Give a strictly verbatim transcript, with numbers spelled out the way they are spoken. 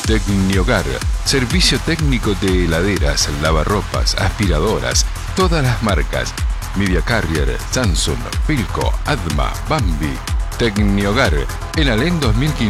Tecnihogar, servicio técnico de heladeras, lavarropas, aspiradoras, todas las marcas. Media Carrier, Samsung, Philco, Adma, Bambi. Tecnihogar, en Alén dos mil quinientos.